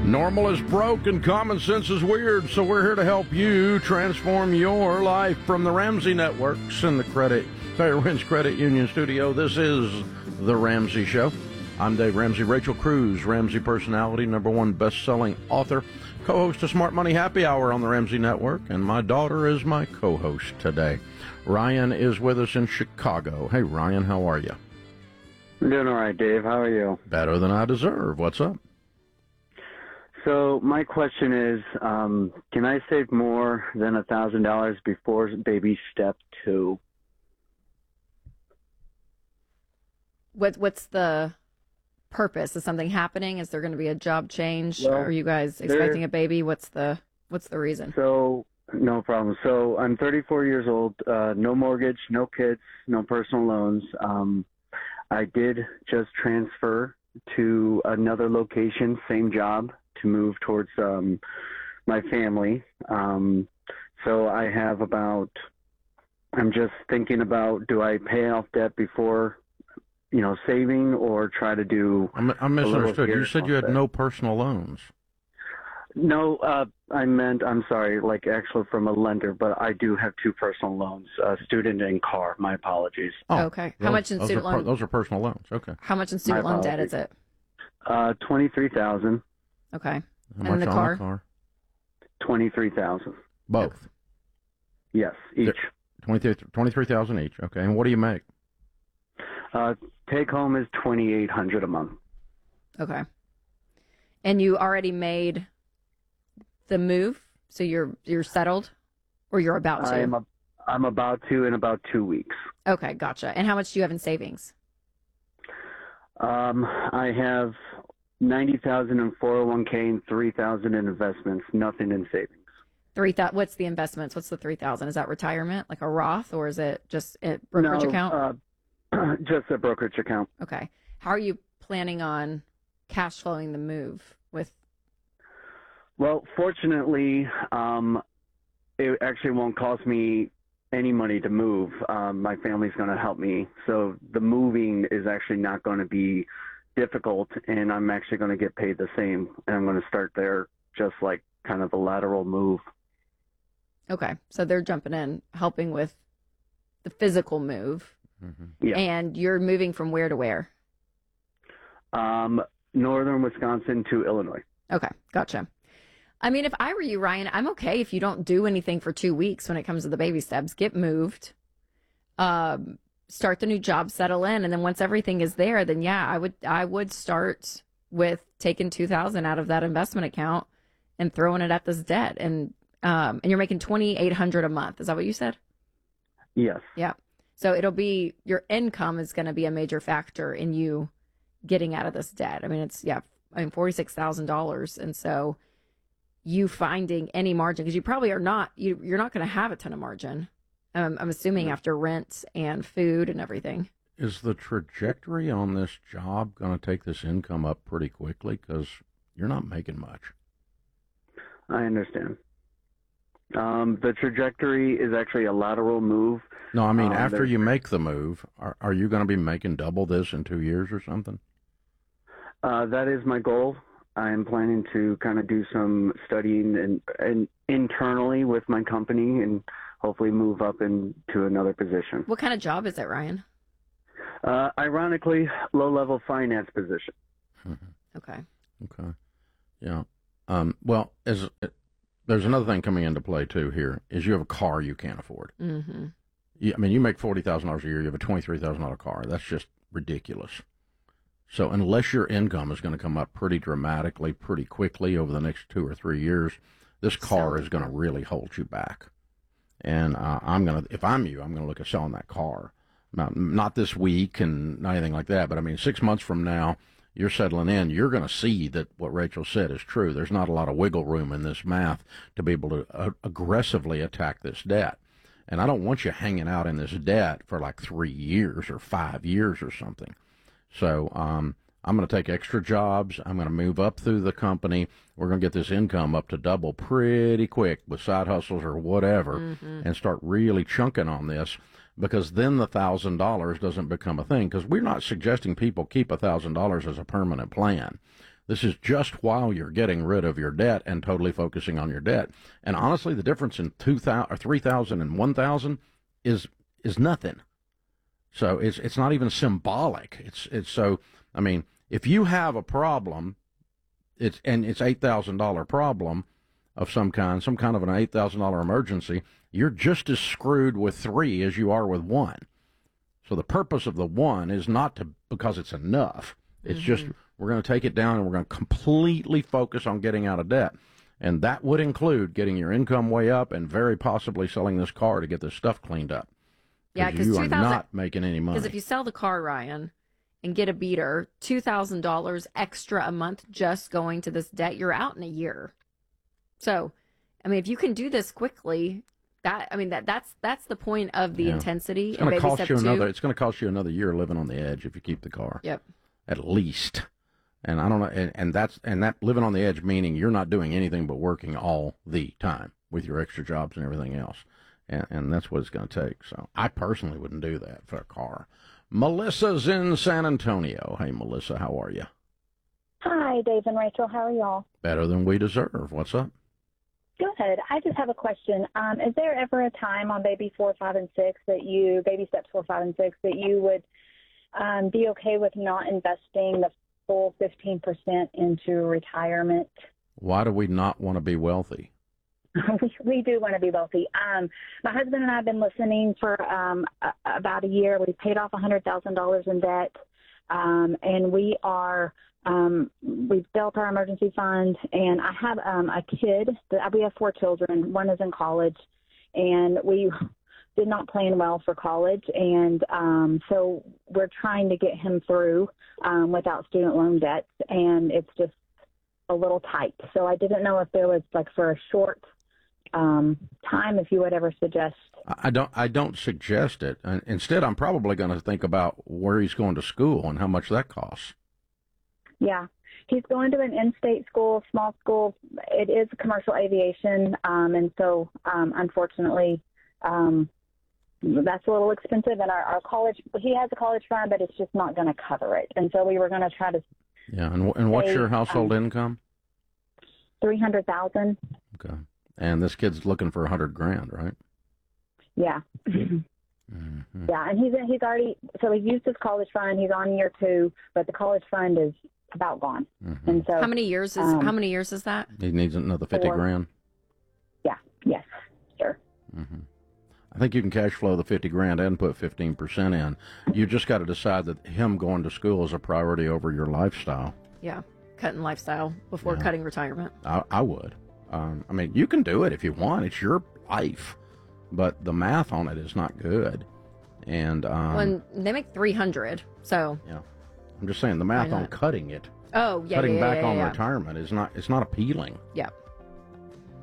Normal is broke and common sense is weird, so we're here to help you transform your life. From the Ramsey Networks and the Fairwinds Credit Union Studio, this is The Ramsey Show. I'm Dave Ramsey. Rachel Cruz, Ramsey personality, #1 best-selling author, co-host of Smart Money Happy Hour on the Ramsey Network, and my daughter is my co-host today. Ryan is with us in Chicago. Hey, Ryan, how are you? I'm doing all right, Dave. How are you? Better than I deserve. What's up? So my question is, can I save more than $1,000 before baby step 2? What's the purpose? Is something happening? Is there going to be a job change? Are you guys expecting a baby? What's the reason? So no problem. So I'm 34 years old, no mortgage, no kids, no personal loans. I did just transfer to another location, same job, to move towards my family. So I have I'm just thinking about, do I pay off debt before, saving, or try to do... I misunderstood. You said you had no personal loans. No, I'm sorry, actually from a lender, but I do have 2 personal loans, student and car. My apologies. Oh, okay. How much in student loan? Those are personal loans. Okay. How much in student loan debt is it? $23,000. Okay. How much the on car? the car? $23,000. Both? Yes, each. $23,000 each. Okay. And what do you make? Take home is $2,800 a month. Okay. And you already made the move, so you're settled, or you're about to? I'm about to in about 2 weeks. Okay, gotcha. And how much do you have in savings? I have $90,000 in 401k and $3,000 in investments. Nothing in savings. What's the investments? What's the $3,000? Is that retirement, like a Roth, or is it just a brokerage account? Just a brokerage account. Okay. How are you planning on cash flowing the move with? Well, fortunately, it actually won't cost me any money to move. My family's going to help me. So the moving is actually not going to be difficult, and I'm actually going to get paid the same. And I'm going to start there, just like kind of a lateral move. Okay. So they're jumping in, helping with the physical move. Mm-hmm. Yeah. And you're moving from where to where? Northern Wisconsin to Illinois. Okay. Gotcha. I mean, if I were you, Ryan, I'm okay if you don't do anything for 2 weeks when it comes to the baby steps. Get moved, start the new job, settle in, and then once everything is there, then yeah, I would start with taking $2,000 out of that investment account and throwing it at this debt. And you're making $2,800 a month. Is that what you said? Yes. Yeah. So your income is going to be a major factor in you getting out of this debt. I mean, $46,000, and so you finding any margin, because you probably are not, you're not going to have a ton of margin. I'm assuming after rent and food and everything. Is the trajectory on this job going to take this income up pretty quickly? Because you're not making much. I understand. The trajectory is actually a lateral move. No, I mean, after you make the move, are you going to be making double this in 2 years or something? That is my goal. I'm planning to kind of do some studying and internally with my company and hopefully move up into another position. What kind of job is it, Ryan? Ironically, low-level finance position. Mm-hmm. Okay. Yeah. Well, there's another thing coming into play, too, here, is you have a car you can't afford. Mm-hmm. You make $40,000 a year, you have a $23,000 car. That's just ridiculous. So unless your income is going to come up pretty dramatically, pretty quickly over the next 2 or 3 years, this car is going to really hold you back. And if I'm you, I'm going to look at selling that car. Not this week and not anything like that, but I mean, 6 months from now, you're settling in, you're going to see that what Rachel said is true. There's not a lot of wiggle room in this math to be able to aggressively attack this debt. And I don't want you hanging out in this debt for like 3 years or 5 years or something. So I'm going to take extra jobs. I'm going to move up through the company. We're going to get this income up to double pretty quick with side hustles or whatever, and start really chunking on this, because then the $1,000 doesn't become a thing. Because we're not suggesting people keep $1,000 as a permanent plan. This is just while you're getting rid of your debt and totally focusing on your debt. And honestly, the difference in 2,000 or 3,000 and 1,000 is nothing. So it's not even symbolic. It's so, I mean, if you have a problem, it's $8,000 problem of some kind of an $8,000 emergency, you're just as screwed with 3 as you are with 1. So the purpose of the 1 is not because it's enough. It's just we're going to take it down and we're going to completely focus on getting out of debt. And that would include getting your income way up and very possibly selling this car to get this stuff cleaned up. Yeah, because you are not making any money. Because if you sell the car, Ryan, and get a beater, $2,000 extra a month just going to this debt, you're out in a year. So, I mean, if you can do this quickly, that's the point of the intensity. It's going to cost you It's going to cost you another year living on the edge if you keep the car. Yep. At least. And I don't know, and that living on the edge meaning you're not doing anything but working all the time with your extra jobs and everything else. And that's what it's going to take. So I personally wouldn't do that for a car. Melissa's in San Antonio. Hey, Melissa, how are you? Hi, Dave and Rachel. How are y'all? Better than we deserve. What's up? Good. I just have a question. Is there ever a time on baby 4, 5, and 6 baby steps 4, 5, and 6 that you would be okay with not investing the full 15% into retirement? Why do we not want to be wealthy? We do want to be wealthy. My husband and I have been listening for about a year. We've paid off $100,000 in debt, and we've built our emergency fund. And I have a kid. We have 4 children. One is in college, and we did not plan well for college, and so we're trying to get him through without student loan debt, and it's just a little tight. So I didn't know if there was, like, for a short time, if you would ever suggest. I don't suggest it. Instead, I'm probably going to think about where he's going to school and how much that costs. Yeah. He's going to an in-state school, small school. It is commercial aviation, and so unfortunately that's a little expensive. And our college, he has a college fund, but it's just not going to cover it. And so we were going to try to. Yeah, and what's your household income? $300,000. Okay, and this kid's looking for $100,000, right? Yeah. Mm-hmm. Yeah, and he's already, so he's used his college fund. He's on year 2, but the college fund is about gone. Mm-hmm. And so how many years is that? He needs another $50,000. Yeah. Yes. Sure. Mm-hmm. I think you can cash flow the $50,000 and put 15% in. You just got to decide that him going to school is a priority over your lifestyle. Yeah, cutting lifestyle before cutting retirement. I would. I mean, you can do it if you want. It's your life, but the math on it is not good. And when they make 300, so yeah, I'm just saying the math on cutting it. Oh yeah, cutting back on yeah. retirement is not. It's not appealing. Yeah.